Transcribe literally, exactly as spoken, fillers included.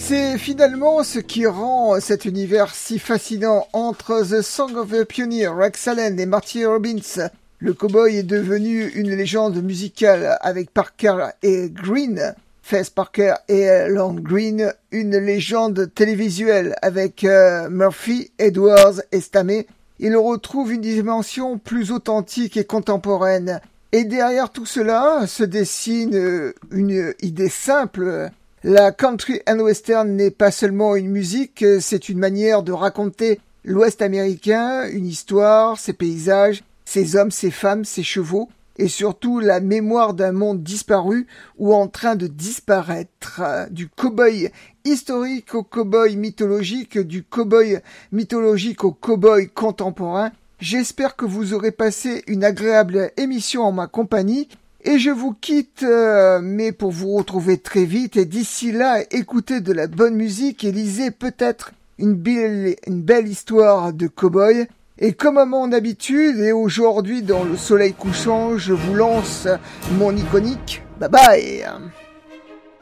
C'est finalement ce qui rend cet univers si fascinant entre The Song of a Pioneer, Rex Allen et Marty Robbins. Le cowboy est devenu une légende musicale avec Parker et Green, Fez Parker et Lorne Greene, une légende télévisuelle avec euh, Murphy, Edwards et Stamey. Il retrouve une dimension plus authentique et contemporaine. Et derrière tout cela se dessine une idée simple. La country and western n'est pas seulement une musique, c'est une manière de raconter l'Ouest américain, une histoire, ses paysages, ses hommes, ses femmes, ses chevaux, et surtout la mémoire d'un monde disparu ou en train de disparaître. Du cow-boy historique au cow-boy mythologique, du cow-boy mythologique au cow-boy contemporain. J'espère que vous aurez passé une agréable émission en ma compagnie. Et je vous quitte, euh, mais pour vous retrouver très vite. Et d'ici là, écoutez de la bonne musique et lisez peut-être une belle, une belle histoire de cow-boy. Et comme à mon habitude, et aujourd'hui dans le soleil couchant, je vous lance mon iconique. Bye bye!